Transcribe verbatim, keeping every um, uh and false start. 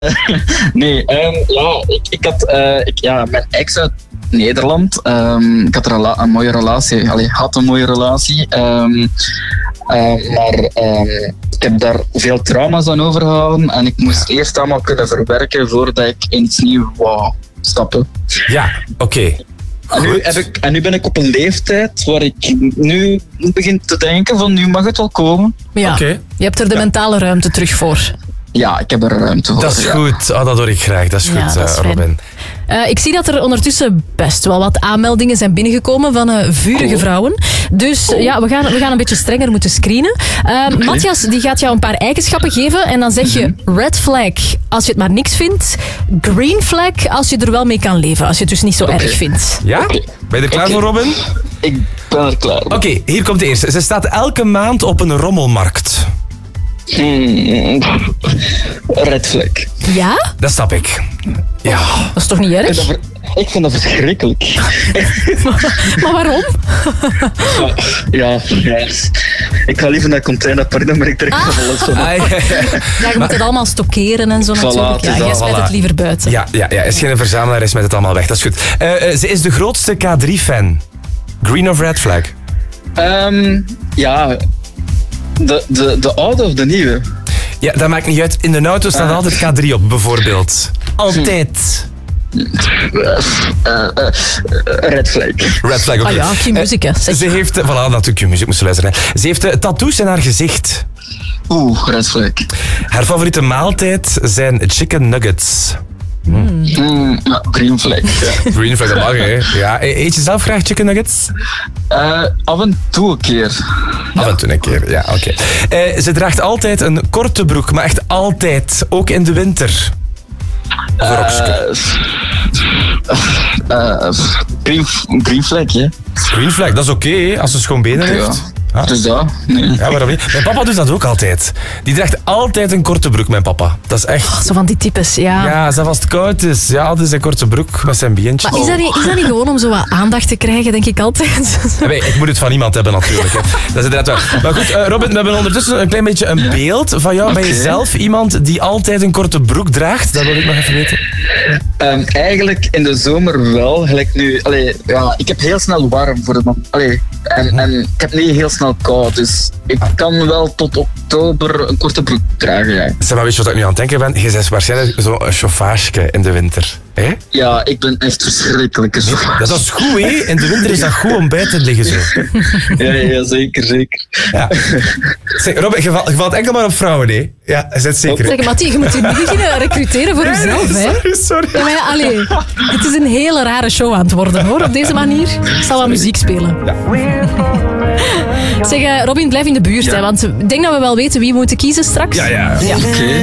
nee, um, ja, ik, ik had uh, ik, ja, mijn ex uit Nederland. Um, ik had een, rela- een mooie relatie. Allee, had een mooie relatie. Um, uh, maar um, ik heb daar veel trauma's aan overgehouden. En ik moest ja. eerst allemaal kunnen verwerken voordat ik in iets nieuws wou stappen. Ja, oké. Okay. En nu, heb ik, en nu ben ik op een leeftijd waar ik nu begin te denken van nu mag het wel komen. Ja, okay. Je hebt er de ja. mentale ruimte terug voor. Ja, ik heb er ruimte voor. Dat is ja. goed. Oh, dat hoor ik graag. Dat is ja, goed, dat is uh, Robin. Uh, ik zie dat er ondertussen best wel wat aanmeldingen zijn binnengekomen van uh, vurige oh. vrouwen. Dus oh. ja, we gaan, we gaan een beetje strenger moeten screenen. Uh, okay. Matthias die gaat jou een paar eigenschappen geven en dan zeg je red flag als je het maar niks vindt. Green flag als je er wel mee kan leven. Als je het dus niet zo okay. erg vindt. Ja? Ben je er klaar okay. voor, Robin? Ik ben er klaar voor. Oké, okay, hier komt de eerste. Ze staat elke maand op een rommelmarkt. Hmm. Red flag. Ja? Dat snap ik. Ja. Dat is toch niet erg? Ik, ik vind dat verschrikkelijk. maar, maar waarom? ja, ja, ik ga liever naar containerpark, maar ik trek ah. er alles van. Ja, je moet het allemaal stockeren en zo voilà, natuurlijk. Ja, jij smijt voilà. het liever buiten. Ja, ja, ja, is geen verzamelaar, is met het allemaal weg. Dat is goed. Uh, ze is de grootste K drie fan. Green of red flag? Um, ja... De, de, de oude of de nieuwe? Ja, dat maakt niet uit. In de auto staat uh. altijd K drie op, bijvoorbeeld. Altijd. Uh, uh, uh, red flag. Red flag, oké. Okay. Ah ja, Q-music, hè. Ze heeft... Voilà, natuurlijk Q-music, moest luisteren. Hè. Ze heeft uh, tattoos in haar gezicht. Oeh, red flag. Haar favoriete maaltijd zijn chicken nuggets. Mm. Mm, ja, green flag. Ja. Green flag, dat mag, hè. Ja, eet je zelf graag chicken nuggets? Uh, af en toe een keer. Af en toe een keer, ja, oké. Okay. Uh, ze draagt altijd een korte broek, maar echt altijd. Ook in de winter. Of een rokje. Uh, uh, green, green flag, hè. Green flag, dat is oké, okay, als ze schoon benen ja. heeft. Ah. Dus dat? Nee. Ja, waarom niet? Mijn papa doet dat ook altijd. Die draagt altijd een korte broek, mijn papa. Dat is echt... Oh, zo van die types, ja. Ja, zelfs als het koud is. Ja, altijd zijn korte broek met zijn beentje. Maar is dat, niet, is dat niet gewoon om zo wat aandacht te krijgen, denk ik altijd? Ja, nee, ik moet het van iemand hebben, natuurlijk. Hè. Dat is inderdaad waar. Maar goed, uh, Robin, we hebben ondertussen een klein beetje een beeld van jou. Okay. Ben je zelf iemand die altijd een korte broek draagt? Dat wil ik nog even weten. Um, eigenlijk in de zomer wel. Gelijk nu, allee, ja, ik heb heel snel warm voor de man. Allee, en, en ik heb niet heel snel koud, dus ik kan wel tot oktober een korte broek dragen. Ja. Zeg maar, weet je wat ik nu aan het denken ben? Je bent waarschijnlijk zo'n chauffage in de winter. Hè? Ja, ik ben echt verschrikkelijke chauffage. Dat is goed, hè? In de winter is dat goed om bij te liggen zo. Ja, ja, zeker, zeker. Ja. Zeg, Robin, je valt, je valt enkel maar op vrouwen, hè? Ja, is het zeker. Zeg, Mattie, je moet hier niet beginnen recruteren voor jezelf, hè? Sorry, sorry. Ja, maar ja, allee, het is een hele rare show aan het worden, hoor, op deze manier. Ik zal wat muziek spelen. Ja. Zeg, Robin, blijf in de buurt, ja. hè, want ik denk dat we wel weten wie we moeten kiezen straks. Ja, ja. ja. Oké. Okay.